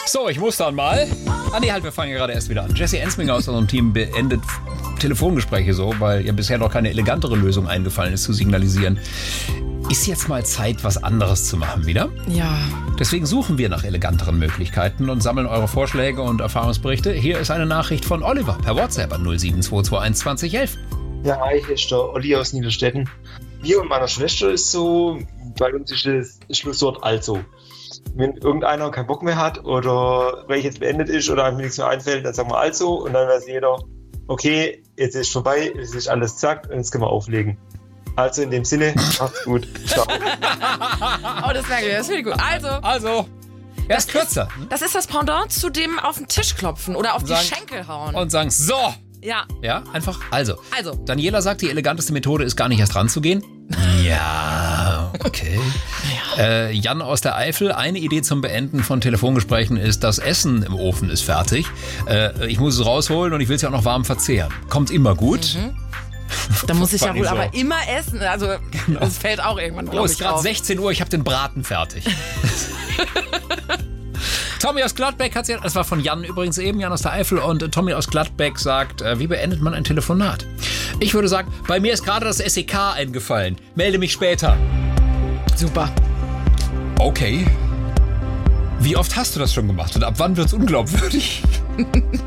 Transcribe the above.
So, ich muss dann mal. Halt, wir fangen ja gerade erst wieder an. Jesse Ensminger aus unserem Team beendet Telefongespräche so, weil ihr bisher noch keine elegantere Lösung eingefallen ist, zu signalisieren. Ist jetzt mal Zeit, was anderes zu machen wieder? Ja. Deswegen suchen wir nach eleganteren Möglichkeiten und sammeln eure Vorschläge und Erfahrungsberichte. Hier ist eine Nachricht von Oliver per WhatsApp an 07221 2011. Ja, hi, hier ist der Olli aus Niederstetten. Mir und meiner Schwester ist so, bei uns ist das Schlusswort also. Wenn irgendeiner keinen Bock mehr hat oder weil ich jetzt beendet ist oder einem nichts mehr einfällt, dann sagen wir also und dann weiß jeder, okay, jetzt ist vorbei, es ist alles zack und jetzt können wir auflegen. Also in dem Sinne, macht's gut. Ciao. Oh, das merke ich, das finde ich gut. Also. Er ist kürzer. Das ist das Pendant zu dem auf den Tisch klopfen oder auf die Schenkel hauen. Und sagen, so. Ja. Ja, einfach, also. Also. Daniela sagt, die eleganteste Methode ist gar nicht erst ranzugehen. Ja, okay. Ja. Jan aus der Eifel, eine Idee zum Beenden von Telefongesprächen ist, das Essen im Ofen ist fertig. Ich muss es rausholen und ich will es ja auch noch warm verzehren. Kommt immer gut. Mhm. Da muss ich ja wohl so. aber immer essen. Also, das fällt auch irgendwann, glaube ich, es ist gerade 16 Uhr, ich habe den Braten fertig. Tommy aus Gladbeck hat das war von Jan übrigens eben, Jan aus der Eifel, und Tommy aus Gladbeck sagt, wie beendet man ein Telefonat? Ich würde sagen, bei mir ist gerade das SEK eingefallen. Melde mich später. Super. Okay. Wie oft hast du das schon gemacht und ab wann wird's unglaubwürdig?